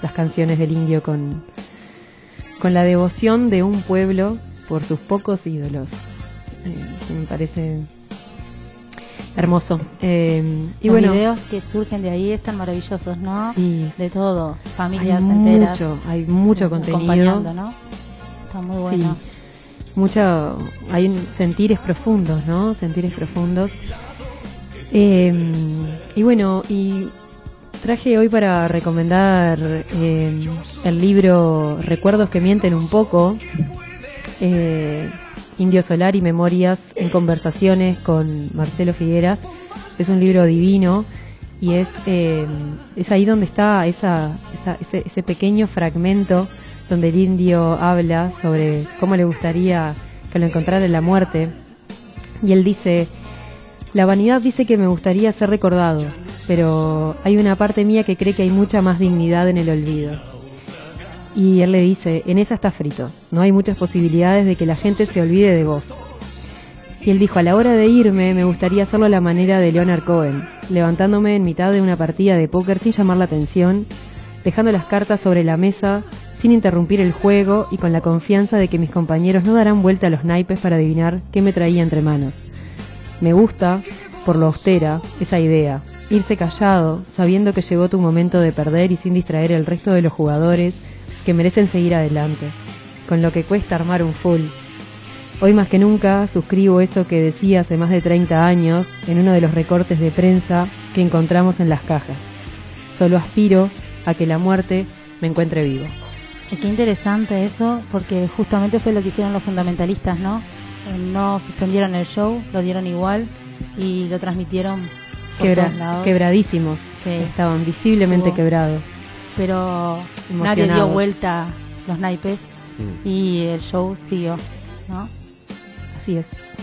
las canciones del indio con la devoción de un pueblo por sus pocos ídolos. Me parece hermoso. Y los bueno, videos que surgen de ahí están maravillosos, ¿no? Sí, de todo, familias enteras. Hay mucho contenido. Acompañando, ¿no? Está muy bueno. Sí, hay sentires profundos, ¿no? Sentires profundos. Y bueno, y traje hoy para recomendar el libro Recuerdos que mienten un poco, Indio Solari, Memorias en conversaciones con Marcelo Figueras. Es un libro divino y es ahí donde está ese pequeño fragmento donde el indio habla sobre cómo le gustaría que lo encontrara en la muerte. Y él dice: la vanidad dice que me gustaría ser recordado, pero hay una parte mía que cree que hay mucha más dignidad en el olvido. Y él le dice: en esa está frito, no hay muchas posibilidades de que la gente se olvide de vos. Y él dijo: a la hora de irme me gustaría hacerlo a la manera de Leonard Cohen, levantándome en mitad de una partida de póker sin llamar la atención, dejando las cartas sobre la mesa, sin interrumpir el juego y con la confianza de que mis compañeros no darán vuelta a los naipes para adivinar qué me traía entre manos. Me gusta, por lo austera, esa idea, irse callado, sabiendo que llegó tu momento de perder y sin distraer el resto de los jugadores que merecen seguir adelante, con lo que cuesta armar un full. Hoy más que nunca suscribo eso que decía hace más de 30 años en uno de los recortes de prensa que encontramos en las cajas. Solo aspiro a que la muerte me encuentre vivo. Qué interesante eso, porque justamente fue lo que hicieron los fundamentalistas, ¿no? No suspendieron el show, lo dieron igual y lo transmitieron por todos lados. Quebradísimos, sí. Estaban visiblemente quebrados. Pero nadie dio vuelta los naipes y el show siguió, ¿no? Así es.